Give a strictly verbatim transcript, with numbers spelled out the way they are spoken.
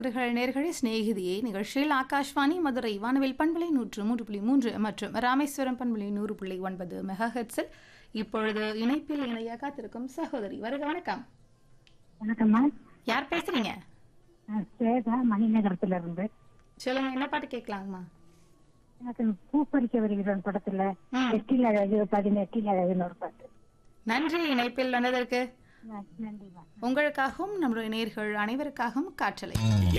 அவர்கள் நேர்களை சிநேகிதியை நிகழ்ச்சியில் ஆகாஷ்வாணி மதுரை வானவில் பண்பலை நூற்று மூன்று புள்ளி மூன்று மற்றும் ராமேஸ்வரம் பண்பலை நூறு புள்ளி ஒன்பது மெகா ஹெட்ஸில் இப்பொழுது இணைப்பில் இணைய காத்திருக்கும் சகோதரி வருக. வணக்கம். வணக்கம்மா. யார் பேசுறீங்க? நான் ஸ்வேதா மணிநகரத்துல இருந்து. சொல்லுங்க, என்ன பாட்டு கேட்கலாங்கம்மா? எனக்கு பூப்பறிக்க வருகிறோம் படத்துல எட்டில் அழகு பதினெட்டில் அழகுன்னு ஒரு பாட்டு. நன்றி இணைப்பில் வந்ததற்கு. நன்றிமா. உங்களுக்காகவும் நம்முடைய நேர்கள் அனைவருக்காகவும் காற்றலை.